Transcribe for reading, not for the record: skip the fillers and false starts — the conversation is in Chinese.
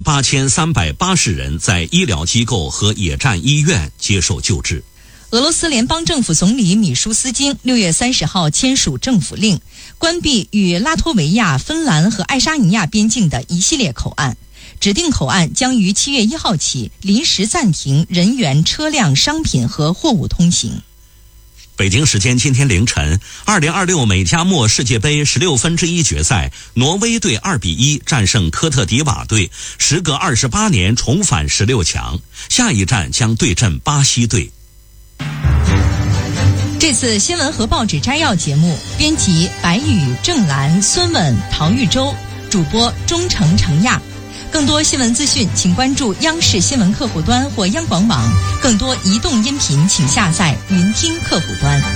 8380人在医疗机构和野战医院接受救治。 俄罗斯联邦政府总理米舒斯京6月30号签署政府令，关闭与拉脱维亚、芬兰和爱沙尼亚边境的一系列口岸。指定口岸将于7月1号起临时暂停人员、车辆、商品和货物通行。 北京时间今天凌晨，2026美加墨世界杯16分之一决赛，挪威队2-1战胜科特迪瓦队，时隔28年重返16强。下一站将对阵巴西队。 这次新闻和报纸摘要节目，编辑白宇、郑兰、孙稳、陶玉洲，主播钟程、程亚。更多新闻资讯，请关注央视新闻客户端或央广网。更多移动音频，请下载云听客户端。